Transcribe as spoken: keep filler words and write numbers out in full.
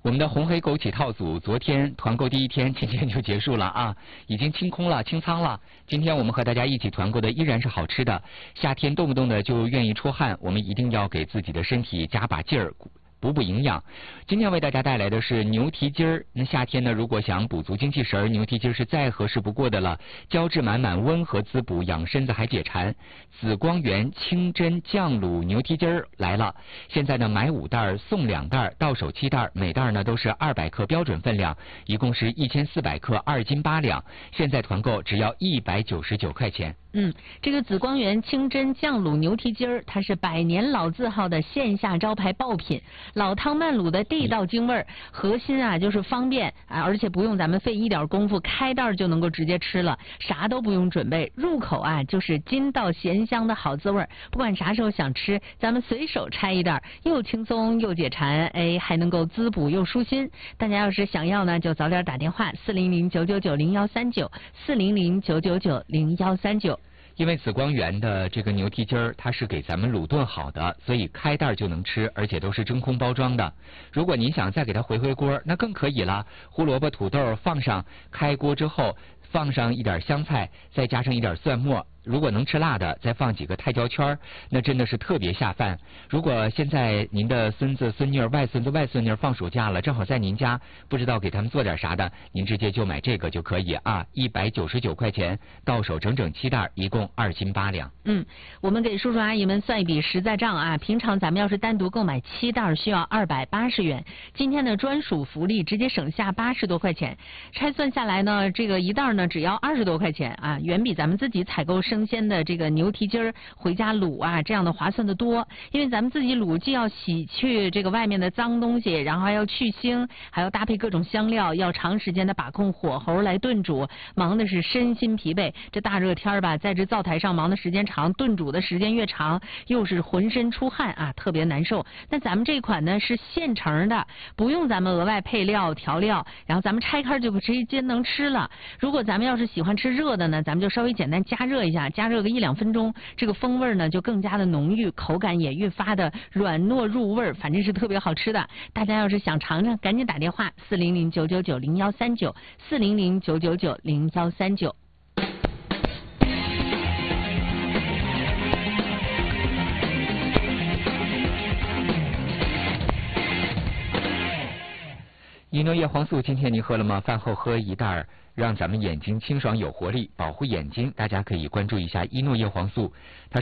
我们的红黑枸杞套组昨天团购第一天，今天就结束了啊，已经清空了、清仓了。今天我们和大家一起团购的依然是好吃的。夏天动不动的就愿意出汗，我们一定要给自己的身体加把劲儿。补补营养，今天为大家带来的是牛蹄筋儿。那夏天呢，如果想补足精气神儿，牛蹄筋是再合适不过的了。胶质满满，温和滋补，养身子还解馋。紫光源清真酱卤牛蹄筋儿来了。现在呢，买五袋送两袋，到手七袋，每袋呢都是二百克标准分量，一共是一千四百克，二斤八两。现在团购只要一百九十九块钱。 嗯，这个紫光源清真酱卤牛蹄筋儿，它是百年老字号的线下招牌爆品，老汤慢卤的地道京味儿。核心啊就是方便啊，而且不用咱们费一点功夫，开袋就能够直接吃了，啥都不用准备，入口啊就是筋道咸香的好滋味儿。不管啥时候想吃，咱们随手拆一袋，又轻松又解馋，哎，还能够滋补又舒心。大家要是想要呢，就早点打电话四零零九九九零幺三九四零零九九九零幺三九。 因为紫光源的这个牛蹄筋儿，它是给咱们卤炖好的，所以开袋就能吃，而且都是真空包装的。如果您想再给它回回锅，那更可以了。胡萝卜、土豆放上，开锅之后放上一点香菜，再加上一点蒜末。如果能吃辣的，再放几个泰椒圈，那真的是特别下饭。如果现在您的孙子、孙女、外孙子、外孙女放暑假了，正好在您家，不知道给他们做点啥的，您直接就买这个就可以啊，一百九十九块钱，到手整整七袋，一共二斤八两。 嗯，我们给叔叔阿姨们算一笔实在账啊，平常咱们要是单独购买七袋需要二百八十元，今天的专属福利直接省下八十多块钱，拆算下来呢，这个一袋呢只要二十多块钱啊，远比咱们自己采购生鲜的这个牛蹄筋儿回家卤啊这样的划算的多。因为咱们自己卤既要洗去这个外面的脏东西，然后还要去腥，还要搭配各种香料，要长时间的把控火候来炖煮，忙的是身心疲惫。这大热天吧，在这灶台上忙的时间长，炖煮的时间越长，又是浑身出汗啊，特别难受。那咱们这款呢是现成的，不用咱们额外配料调料，然后咱们拆开就直接能吃了。如果咱们要是喜欢吃热的呢，咱们就稍微简单加热一下，加热个一两分钟，这个风味呢就更加的浓郁，口感也越发的软糯入味，反正是特别好吃的。大家要是想尝尝，赶紧打电话四零零九九九零幺三九四零零九九九零幺三九。 伊诺叶黄素今天您喝了吗？饭后喝一袋，让咱们眼睛清爽有活力，保护眼睛。大家可以关注一下伊诺叶黄素，它是